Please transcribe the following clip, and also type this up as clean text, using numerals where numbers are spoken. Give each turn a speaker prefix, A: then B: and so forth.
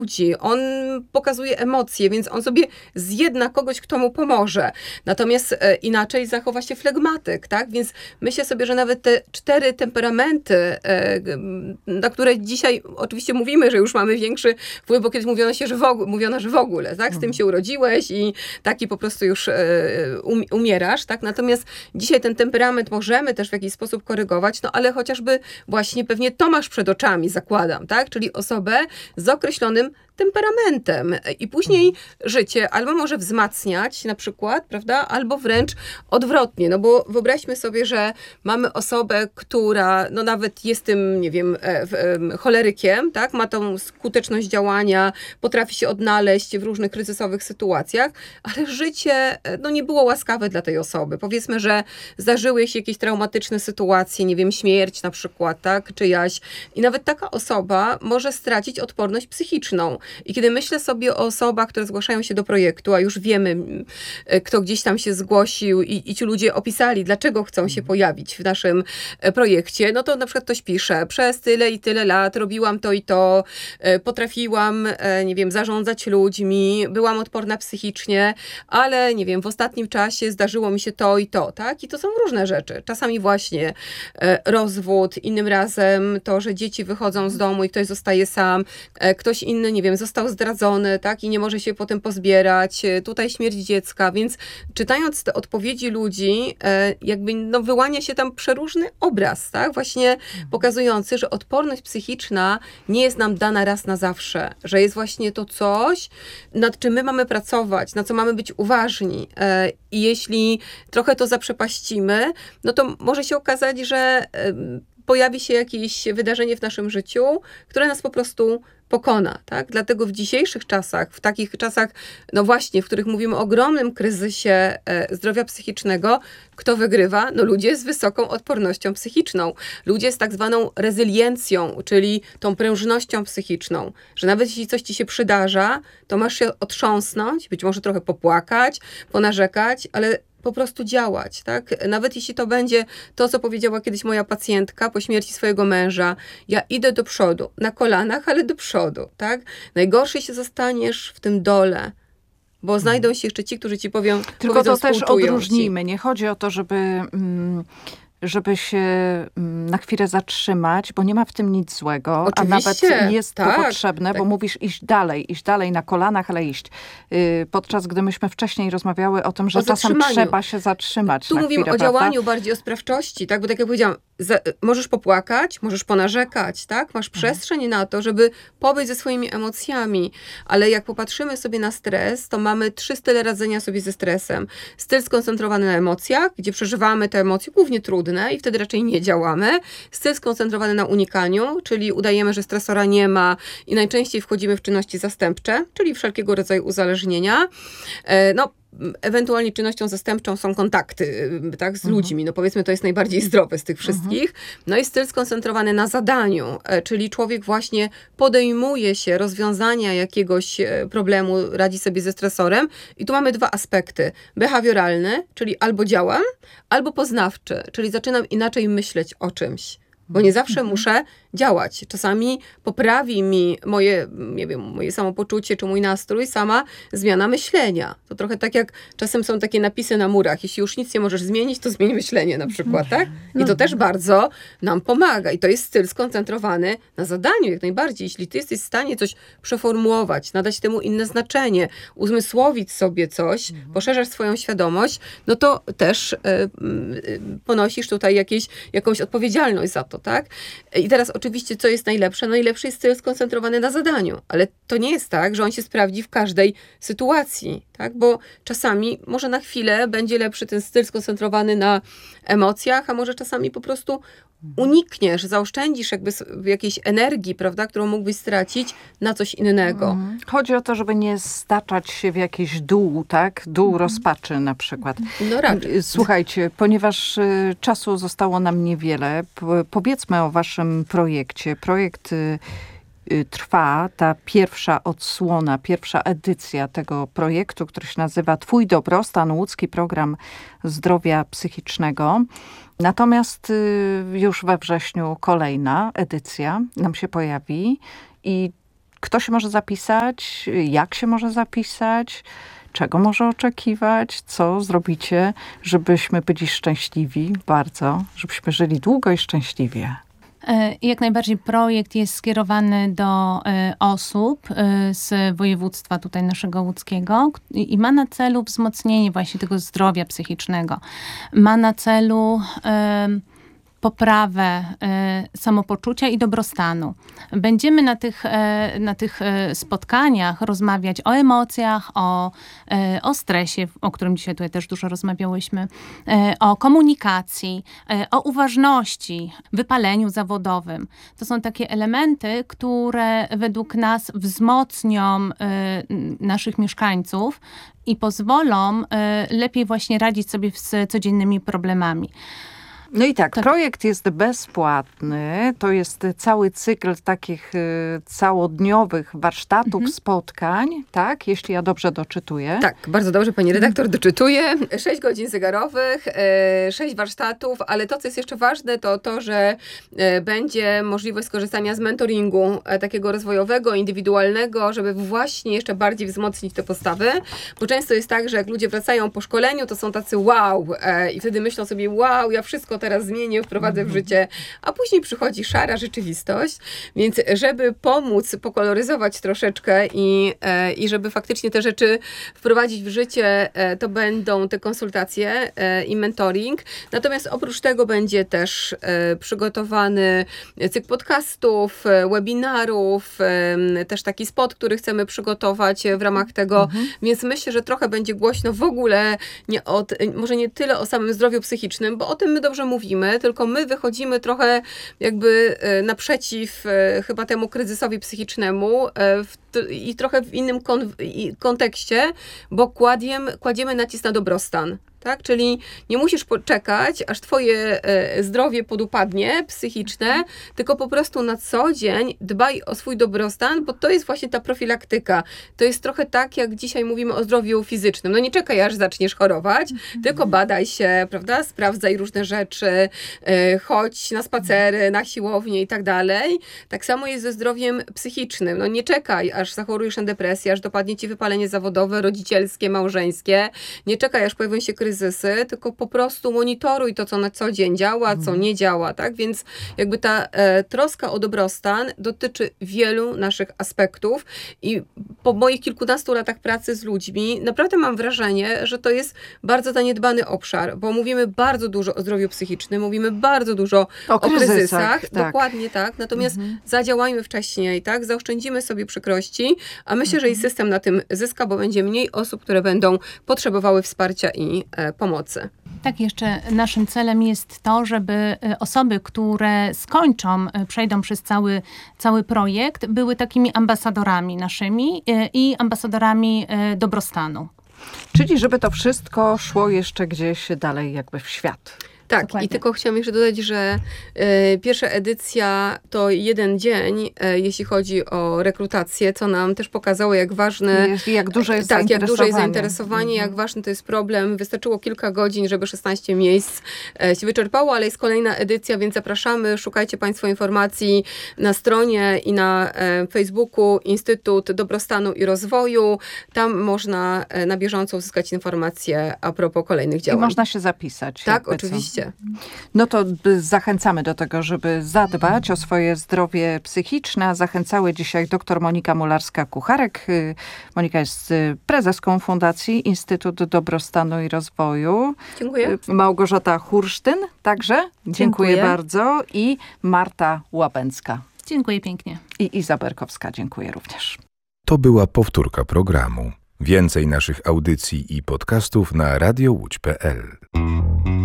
A: ludzi, on pokazuje emocje, więc on sobie zjedna kogoś, kto mu pomoże. Natomiast inaczej zachowa się flegmatyk, tak? Więc myślę sobie, że nawet te 4 temperamenty, na które dzisiaj oczywiście mówimy, że już mamy większy wpływ, bo kiedyś mówiono, że w ogóle, tak? Z tym się urodziłeś i taki po prostu już umierasz, tak? Natomiast dzisiaj ten temperament możemy też w jakiś sposób korygować, no ale chociażby właśnie pewnie to masz przed oczami, zakładam, tak? Czyli osobę z określonym temperamentem i później życie albo może wzmacniać na przykład, prawda, albo wręcz odwrotnie, no bo wyobraźmy sobie, że mamy osobę, która no nawet jest tym, nie wiem, cholerykiem, tak, ma tą skuteczność działania, potrafi się odnaleźć w różnych kryzysowych sytuacjach, ale życie no nie było łaskawe dla tej osoby. Powiedzmy, że zdarzyły się jakieś traumatyczne sytuacje, nie wiem, śmierć na przykład, tak, czyjaś i nawet taka osoba może stracić odporność psychiczną. I kiedy myślę sobie o osobach, które zgłaszają się do projektu, a już wiemy, kto gdzieś tam się zgłosił i ci ludzie opisali, dlaczego chcą się pojawić w naszym projekcie, no to na przykład ktoś pisze, przez tyle i tyle lat robiłam to i to, potrafiłam, nie wiem, zarządzać ludźmi, byłam odporna psychicznie, ale nie wiem, w ostatnim czasie zdarzyło mi się to i to, tak? I to są różne rzeczy. Czasami właśnie rozwód, innym razem to, że dzieci wychodzą z domu i ktoś zostaje sam, ktoś inny, nie wiem, został zdradzony, tak, i nie może się potem pozbierać, tutaj śmierć dziecka, więc czytając te odpowiedzi ludzi, jakby no wyłania się tam przeróżny obraz, tak, właśnie pokazujący, że odporność psychiczna nie jest nam dana raz na zawsze, że jest właśnie to coś, nad czym my mamy pracować, na co mamy być uważni i jeśli trochę to zaprzepaścimy, no to może się okazać, że pojawi się jakieś wydarzenie w naszym życiu, które nas po prostu pokona, tak? Dlatego w dzisiejszych czasach, w takich czasach, no właśnie, w których mówimy o ogromnym kryzysie zdrowia psychicznego, kto wygrywa? No ludzie z wysoką odpornością psychiczną. Ludzie z tak zwaną rezyliencją, czyli tą prężnością psychiczną, że nawet jeśli coś ci się przydarza, to masz się otrząsnąć, być może trochę popłakać, ponarzekać, ale po prostu działać, tak? Nawet jeśli to będzie to, co powiedziała kiedyś moja pacjentka po śmierci swojego męża, ja idę do przodu, na kolanach, ale do przodu, tak? Najgorszy się zostaniesz w tym dole, bo znajdą się jeszcze ci, którzy ci
B: Tylko to też
A: współczują
B: odróżnijmy.
A: ci.
B: Nie chodzi o to, żeby się na chwilę zatrzymać, bo nie ma w tym nic złego,
A: Oczywiście,
B: a nawet jest
A: tak,
B: to potrzebne, bo mówisz iść dalej na kolanach, ale iść. Podczas gdy myśmy wcześniej rozmawiały o tym, że czasem trzeba się zatrzymać
A: Tu
B: na
A: mówimy
B: chwilę,
A: o działaniu,
B: prawda?
A: bardziej o sprawczości, tak? Bo tak jak powiedziałam, możesz popłakać, możesz ponarzekać, tak? Masz przestrzeń na to, żeby pobyć ze swoimi emocjami, ale jak popatrzymy sobie na stres, to mamy 3 style radzenia sobie ze stresem. Styl skoncentrowany na emocjach, gdzie przeżywamy te emocje, głównie trudne i wtedy raczej nie działamy. Styl skoncentrowany na unikaniu, czyli udajemy, że stresora nie ma i najczęściej wchodzimy w czynności zastępcze, czyli wszelkiego rodzaju uzależnienia. No, ewentualnie czynnością zastępczą są kontakty, tak, z ludźmi. No powiedzmy, to jest najbardziej zdrowe z tych wszystkich. No i styl skoncentrowany na zadaniu, czyli człowiek właśnie podejmuje się rozwiązania jakiegoś problemu, radzi sobie ze stresorem. I tu mamy 2 aspekty. Behawioralny, czyli albo działam, albo poznawczy, czyli zaczynam inaczej myśleć o czymś. Bo nie zawsze muszę działać. Czasami poprawi mi moje, nie wiem, moje samopoczucie czy mój nastrój sama zmiana myślenia. To trochę tak jak czasem są takie napisy na murach. Jeśli już nic nie możesz zmienić, to zmień myślenie na przykład, tak? I to też bardzo nam pomaga. I to jest styl skoncentrowany na zadaniu jak najbardziej. Jeśli ty jesteś w stanie coś przeformułować, nadać temu inne znaczenie, uzmysłowić sobie coś, poszerzasz swoją świadomość, no to też ponosisz tutaj jakąś odpowiedzialność za to, tak? I teraz oczywiście, co jest najlepsze? Najlepszy jest styl skoncentrowany na zadaniu, ale to nie jest tak, że on się sprawdzi w każdej sytuacji, tak? Bo czasami może na chwilę będzie lepszy ten styl skoncentrowany na emocjach, a może czasami po prostu unikniesz, zaoszczędzisz jakby jakiejś energii, prawda, którą mógłbyś stracić na coś innego.
B: Chodzi o to, żeby nie staczać się w jakiś dół, tak? Dół rozpaczy na przykład.
A: No raczej.
B: Słuchajcie, ponieważ czasu zostało nam niewiele, powiedzmy o waszym projekcie. Projekt trwa, ta pierwsza odsłona, pierwsza edycja tego projektu, który się nazywa Twój dobrostan, łódzki program zdrowia psychicznego. Natomiast już we wrześniu kolejna edycja nam się pojawi i Kto się może zapisać? Jak się może zapisać? Czego może oczekiwać? Co zrobicie, żebyśmy byli szczęśliwi bardzo, żebyśmy żyli długo i szczęśliwie?
C: Jak najbardziej projekt jest skierowany do osób z województwa tutaj naszego łódzkiego i ma na celu wzmocnienie właśnie tego zdrowia psychicznego. Ma na celu poprawę samopoczucia i dobrostanu. Będziemy na tych spotkaniach rozmawiać o emocjach, o stresie, o którym dzisiaj tutaj też dużo rozmawiałyśmy, o komunikacji, o uważności, wypaleniu zawodowym. To są takie elementy, które według nas wzmocnią naszych mieszkańców i pozwolą lepiej właśnie radzić sobie z codziennymi problemami.
B: No i tak, projekt jest bezpłatny. To jest cały cykl takich całodniowych warsztatów, spotkań, tak? Jeśli ja dobrze doczytuję.
A: Tak, bardzo dobrze pani redaktor doczytuje. 6 godzin zegarowych, 6 warsztatów, ale to, co jest jeszcze ważne, to to, że będzie możliwość skorzystania z mentoringu takiego rozwojowego, indywidualnego, żeby właśnie jeszcze bardziej wzmocnić te postawy, bo często jest tak, że jak ludzie wracają po szkoleniu, to są tacy wow i wtedy myślą sobie wow, ja wszystko teraz zmienię, wprowadzę w życie, a później przychodzi szara rzeczywistość, więc żeby pomóc pokoloryzować troszeczkę i żeby faktycznie te rzeczy wprowadzić w życie, to będą te konsultacje i mentoring. Natomiast oprócz tego będzie też przygotowany cykl podcastów, webinarów, też taki spot, który chcemy przygotować w ramach tego, więc myślę, że trochę będzie głośno w ogóle może nie tyle o samym zdrowiu psychicznym, bo o tym my dobrze mówimy, tylko my wychodzimy trochę jakby naprzeciw chyba temu kryzysowi psychicznemu i trochę w innym kontekście, bo kładziemy nacisk na dobrostan. Tak? Czyli nie musisz poczekać, aż twoje zdrowie podupadnie psychiczne, tylko po prostu na co dzień dbaj o swój dobrostan, bo to jest właśnie ta profilaktyka. To jest trochę tak, jak dzisiaj mówimy o zdrowiu fizycznym. No nie czekaj, aż zaczniesz chorować, tylko badaj się, prawda? Sprawdzaj różne rzeczy, chodź na spacery, na siłownię i tak dalej. Tak samo jest ze zdrowiem psychicznym. No nie czekaj, aż zachorujesz na depresję, aż dopadnie ci wypalenie zawodowe, rodzicielskie, małżeńskie. Nie czekaj, aż pojawią się kryzysy, tylko po prostu monitoruj to, co na co dzień działa, co nie działa, tak? Więc jakby ta troska o dobrostan dotyczy wielu naszych aspektów i po moich kilkunastu latach pracy z ludźmi naprawdę mam wrażenie, że to jest bardzo zaniedbany obszar, bo mówimy bardzo dużo o zdrowiu psychicznym, mówimy bardzo dużo o kryzysach.
B: Tak.
A: Dokładnie tak. Natomiast zadziałajmy wcześniej, tak? Zaoszczędzimy sobie przykrości, a myślę, że i system na tym zyska, bo będzie mniej osób, które będą potrzebowały wsparcia i pomocy.
C: Tak, jeszcze naszym celem jest to, żeby osoby, które przejdą przez cały projekt, były takimi ambasadorami naszymi i ambasadorami dobrostanu.
B: Czyli żeby to wszystko szło jeszcze gdzieś dalej jakby w świat.
A: Tak,
C: Dokładnie.
A: i tylko chciałam jeszcze dodać, że pierwsza edycja to 1 dzień, jeśli chodzi o rekrutację, co nam też pokazało, jak ważne...
B: Jak duże jest
A: tak,
B: zainteresowanie.
A: jak duże jest zainteresowanie, jak ważny to jest problem. Wystarczyło kilka godzin, żeby 16 miejsc się wyczerpało, ale jest kolejna edycja, więc zapraszamy, szukajcie Państwo informacji na stronie i na Facebooku Instytut Dobrostanu i Rozwoju. Tam można na bieżąco uzyskać informacje a propos kolejnych działań.
B: I można się zapisać.
A: Tak,
B: jakby
A: oczywiście.
B: No to zachęcamy do tego, żeby zadbać o swoje zdrowie psychiczne. Zachęcały dzisiaj dr Monika Mularska-Kucharek. Monika jest prezeską Fundacji Instytut Dobrostanu i Rozwoju.
A: Dziękuję.
B: Małgorzata Hursztyn także. Dziękuję bardzo. I Marta Łabęcka.
C: Dziękuję pięknie.
B: I Iza Berkowska. Dziękuję również.
D: To była powtórka programu. Więcej naszych audycji i podcastów na radiowłódź.pl.